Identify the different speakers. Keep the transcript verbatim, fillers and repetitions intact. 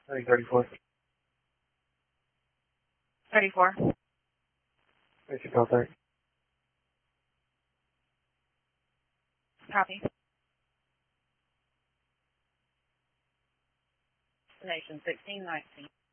Speaker 1: I think thirty-four.
Speaker 2: thirty-four.
Speaker 1: Thanks for contact.
Speaker 2: Copy. Destination sixteen nineteen.